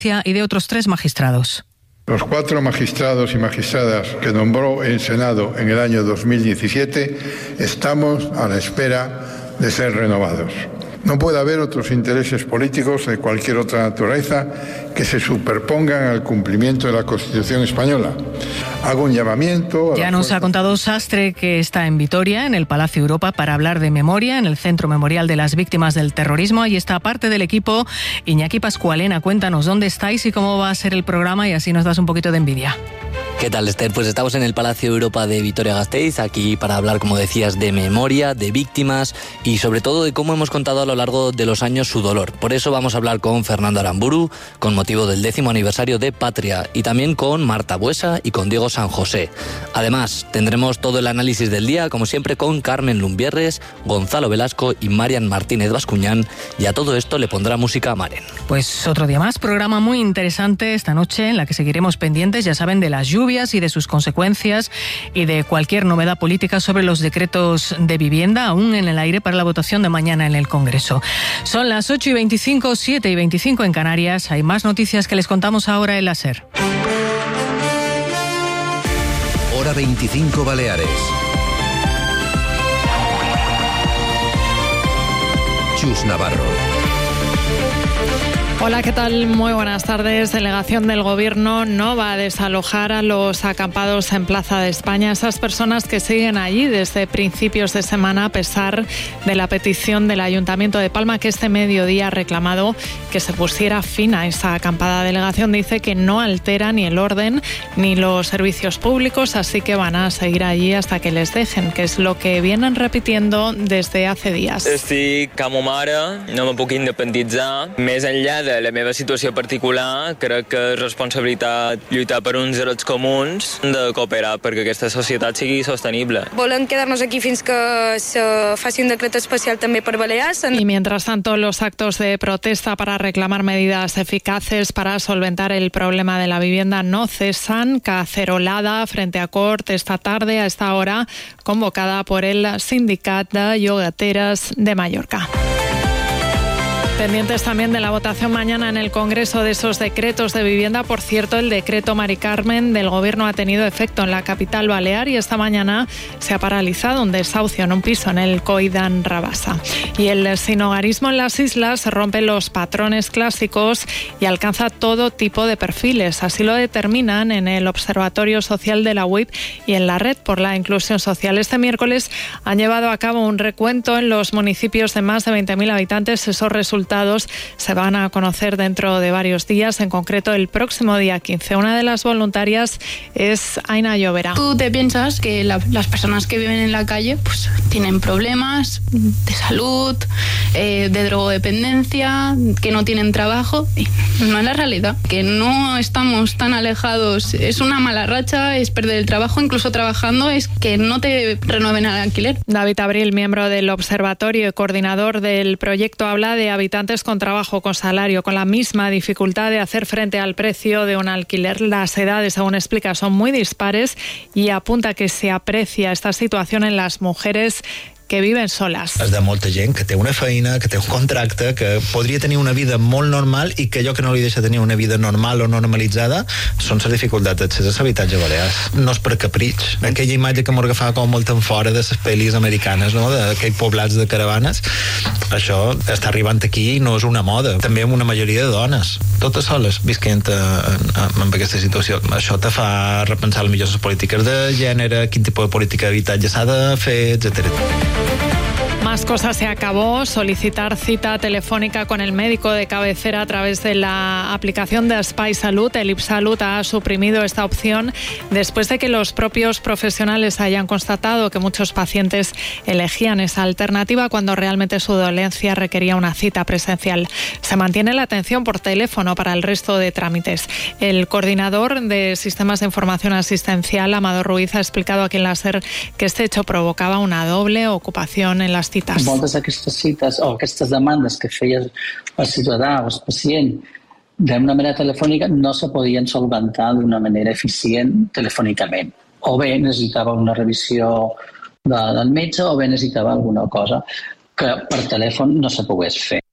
y de otros 3 magistrados. Los 4 magistrados y magistradas que nombró el Senado en el año 2017 estamos a la espera de ser renovados. No puede haber otros intereses políticos de cualquier otra naturaleza que se superpongan al cumplimiento de la Constitución española. Hago un llamamiento... Ya nos ha contado Sastre que está en Vitoria, en el Palacio Europa, para hablar de memoria, en el Centro Memorial de las Víctimas del Terrorismo. Ahí está parte del equipo. Iñaki Pascualena, cuéntanos dónde estáis y cómo va a ser el programa y así nos das un poquito de envidia. ¿Qué tal, Esther? Pues estamos en el Palacio Europa de Vitoria-Gasteiz, aquí para hablar, como decías, de memoria, de víctimas y sobre todo de cómo hemos contado a lo largo de los años su dolor. Por eso vamos a hablar con Fernando Aramburu, con motivo del 10º aniversario de Patria, y también con Marta Buesa y con Diego San José. Además, tendremos todo el análisis del día, como siempre, con Carmen Lumbierres, Gonzalo Velasco y Marian Martínez Bascuñán, y a todo esto le pondrá música a Maren. Pues otro día más, programa muy interesante esta noche en la que seguiremos pendientes, ya saben, de las lluvias y de sus consecuencias y de cualquier novedad política sobre los decretos de vivienda, aún en el aire para la votación de mañana en el Congreso. Son las 8:25, 7:25 en Canarias. Hay más noticias que les contamos ahora en la SER. Hora 25 Baleares. Chus Navarro. Hola, ¿qué tal? Muy buenas tardes. Delegación del Gobierno no va a desalojar a los acampados en Plaza de España. Esas personas que siguen allí desde principios de semana a pesar de la petición del Ayuntamiento de Palma, que este mediodía ha reclamado que se pusiera fin a esa acampada. La delegación dice que no altera ni el orden ni los servicios públicos, así que van a seguir allí hasta que les dejen, que es lo que vienen repitiendo desde hace días. Estic com mare, no me puc independitzar. Més enllà de la meva situació particular, crec que és responsabilitat lluitar per uns drets comuns, de cooperar perquè aquesta societat sigui sostenible. Volem quedar-nos aquí fins que se faci un decret especial també per Balears. Y mientras tanto, los actos de protesta para reclamar medidas eficaces para solventar el problema de la vivienda no cesan. Cacerolada frente a Cort esta tarde a esta hora, convocada por el Sindicat de Llogateres de Mallorca. Pendientes también de la votación mañana en el Congreso de esos decretos de vivienda. Por cierto, el decreto Mari Carmen del Gobierno ha tenido efecto en la capital balear y esta mañana se ha paralizado un desahucio en un piso en el Coidan Rabasa. Y el sinhogarismo en las islas rompe los patrones clásicos y alcanza todo tipo de perfiles. Así lo determinan en el Observatorio Social de la UIP y en la Red por la Inclusión Social. Este miércoles han llevado a cabo un recuento en los municipios de más de 20.000 habitantes. Esos resultados se van a conocer dentro de varios días, en concreto el próximo día 15. Una de las voluntarias es Aina Llovera. Tú te piensas que las personas que viven en la calle pues tienen problemas de salud, de drogodependencia, que no tienen trabajo. Y no es la realidad, que no estamos tan alejados. Es una mala racha, es perder el trabajo, incluso trabajando, es que no te renueven el alquiler. David Abril, miembro del observatorio y coordinador del proyecto, habla de habitantes con trabajo, con salario, con la misma dificultad de hacer frente al precio de un alquiler. Las edades, según explica, son muy dispares y apunta que se aprecia esta situación en las mujeres que viven soles. És de molta gent que té una feina, que té un contracte, que podria tenir una vida molt normal i que allò que no li deixa tenir una vida normal o normalitzada són les dificultats d'accés a l'habitatge balear. No és per capritx. Aquella imatge que m'agafava com molt en fora de les pel·lis americanes, no? D'aquells poblats de caravanes, això està arribant aquí i no és una moda. També amb una majoria de dones, totes soles, visquent en aquesta situació. Això te fa repensar millor les polítiques de gènere, quin tipus de política d'habitatge s'ha de fer, etc. Más cosas. Se acabó solicitar cita telefónica con el médico de cabecera a través de la aplicación de Espai Salud. El IpSalut ha suprimido esta opción después de que los propios profesionales hayan constatado que muchos pacientes elegían esa alternativa cuando realmente su dolencia requería una cita presencial. Se mantiene la atención por teléfono para el resto de trámites. El coordinador de Sistemas de Información Asistencial, Amador Ruiz, ha explicado aquí en la SER que este hecho provocaba una doble ocupación en las cites. Moltes d'aquestes cites o aquestes demandes que feia el ciutadà o el pacient d'una manera telefònica no se podien solventar d'una manera eficient telefònicament. O bé necessitava una revisió del metge o bé necessitava alguna cosa que per telèfon no se pogués fer.